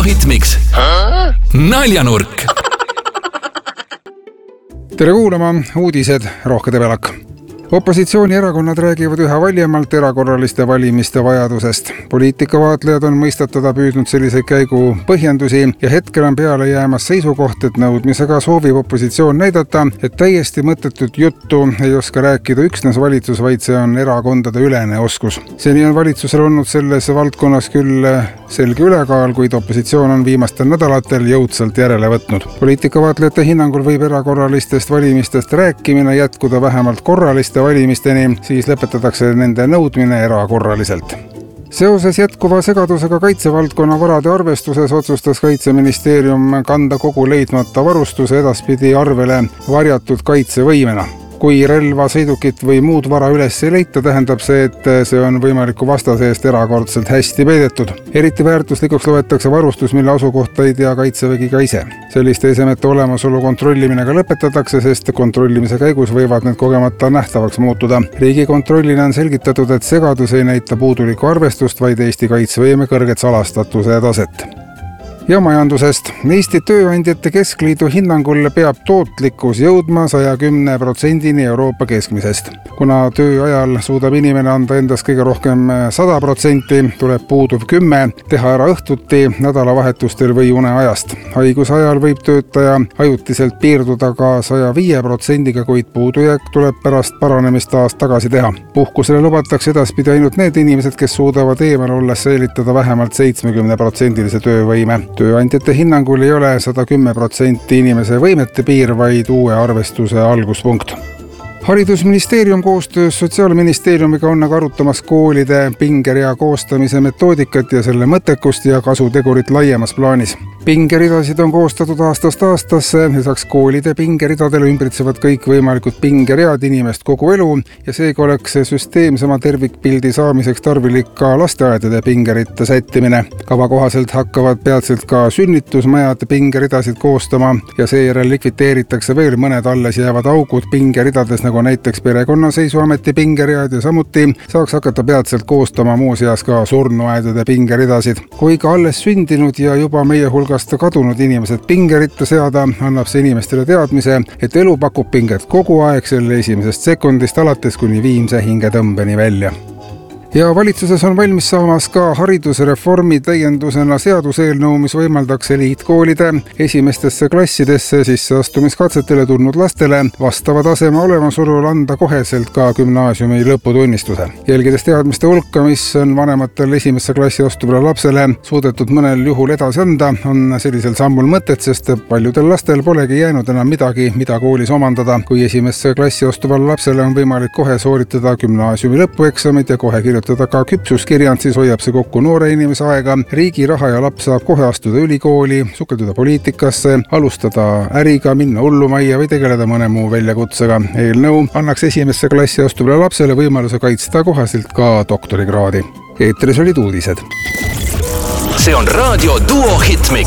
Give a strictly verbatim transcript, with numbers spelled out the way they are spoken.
Hitmix naljanurk. Tere kuulama, uudised Rohke Debelak. Opositsioonierakonnad räägivad üha valjemalt erakorraliste valimiste vajadusest. Poliitikavaatlejad on mõistatada püüdnud selliseid käigu põhjendusi ja hetkel on peale jäämas seisukoht, et nõudmisega soovib opositsioon näidata, et täiesti mõttetut juttu ei oska rääkida üksnes valitsus, vaid see on erakondade ülene oskus. Seni on valitsusel olnud selles valdkonnas küll selge ülekaal, kuid opositsioon on viimastel nädalatel jõudsalt järele võtnud. Poliitikavaatlejate hinnangul võib erakorralistest valimistest rääkimine jätkuda vähemalt korraliste valimisteni, siis lõpetatakse nende nõudmine erakorraliselt. Seoses jätkuva segadusega kaitsevaldkonna varade arvestuses otsustas Kaitseministeerium kanda kogu leidmata varustuse edaspidi arvele varjatud kaitsevõimena. Kui relva, sõidukit või muud vara üles ei leita, tähendab see, et see on võimaliku vastase eest erakordselt hästi peidetud. Eriti väärtuslikuks loetakse varustus, mille asukohta ei tea Kaitsevägi ka ise. Selliste esemete olemasolu kontrollimine ka lõpetatakse, sest kontrollimise käigus võivad need kogemata nähtavaks muutuda. Riigikontrollina on selgitatud, et segadus ei näita puudulikku arvestust, vaid Eesti kaitsevõime kõrget salastatuse taset. Ja majandusest. Eesti Tööandjate Keskliidu hinnangul peab tootlikkus jõudma saja kümne protsendini Euroopa keskmisest. Kuna töö ajal suudab inimene anda endast kõige rohkem sada protsenti, tuleb puuduv kümme teha ära õhtuti, nädalavahetustel või uneajast. Haiguse ajal võib töötaja ajutiselt piirduda ka saja viie protsendiga, kuid puudujääk tuleb pärast paranemist taas tagasi teha. Puhkusele lubatakse edaspidi ainult need inimesed, kes suudavad eemal olles säilitada vähemalt seitsmekümne protsendilise töövõime. Tööandjate hinnangul ei ole sada kümme protsenti inimese võimete piir, vaid uue arvestuse alguspunkt. Haridusministeerium koostöös Sotsiaalministeeriumiga on aga arutamas koolide pingerea koostamise metoodikat ja selle mõttekust ja kasutegurit laiemas plaanis. Pingeridasid on koostatud aastast aastasse, lisaks koolide pingeridadele ümbritsevad kõik võimalikud pingeread inimest kogu elu ja seega oleks süsteemsema tervikpildi saamiseks tarvilik ka lasteaedade pingerite sättimine. Kava kohaselt hakkavad peatselt ka sünnitusmajad pingeridasid koostama ja seejärel likviteeritakse veel mõned alles jäävad augud pingeridades, nagu näiteks perekonnaseisuameti pingeread ja samuti saaks hakata peatselt koostama muuseas ka surnuaedade pingeridasid. Kui ka alles sündinud ja juba meie hulga kadunud inimesed pingeritta seada, annab see inimestele teadmise, et elu pakub pinget kogu aeg selle esimesest sekundist alates kuni viimse hingetõmbeni välja. Ja valitsuses on valmis saamas ka haridusreformi täiendusena seaduseelnõu, mis võimaldaks eliitkoolide esimestesse klassidesse sisseastumiskatsetele tulnud lastele vastava taseme olemasolul anda koheselt ka gümnaasiumi lõputunnistuse. Jälgides teadmiste hulka, mis on vanematel esimesse klassi astuvale lapsele suudetud mõnel juhul edasi anda, on sellisel sammul mõtet, sest paljudel lastel polegi jäänud enam midagi, mida koolis omandada. Kui esimesse klassi astuval lapsele on võimalik kohe sooritada gümnaasiumi lõpueksamid ja kohe kirjutada ka küpsuskirjand, siis hoiab see kokku noore inimese aega, riigi raha ja laps saab kohe astuda ülikooli, sukelduda poliitikasse, alustada äriga, minna hullumajja või tegeleda mõne muu väljakutsega. Eelnõu annaks esimesse klassi astuvale lapsele võimaluse kaitsta kohaselt ka doktorikraadi. Eetris olid uudised. See on Raadio Duo Hitmix.